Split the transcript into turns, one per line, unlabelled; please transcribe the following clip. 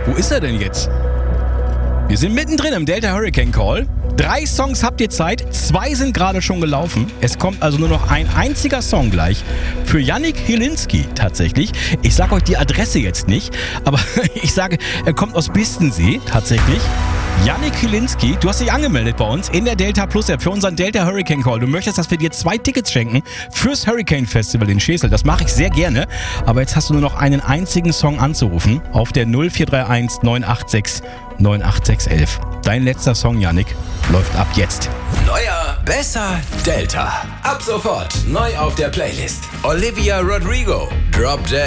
Wo ist er denn jetzt? Wir sind mittendrin im Delta Hurricane Call. 3 Songs habt ihr Zeit, 2 sind gerade schon gelaufen. Es kommt also nur noch ein einziger Song gleich für Yannick Hilinski tatsächlich. Ich sage euch die Adresse jetzt nicht, aber ich sage, er kommt aus Bistensee tatsächlich. Yannick Hilinski, du hast dich angemeldet bei uns in der Delta Plus App für unseren Delta Hurricane Call. Du möchtest, dass wir dir 2 Tickets schenken fürs Hurricane Festival in Schesel. Das mache ich sehr gerne. Aber jetzt hast du nur noch einen einzigen Song anzurufen auf der 0431 986 98611. Dein letzter Song, Yannick, läuft ab jetzt.
Neuer, besser, Delta. Ab sofort neu auf der Playlist. Olivia Rodrigo, Drop Dead.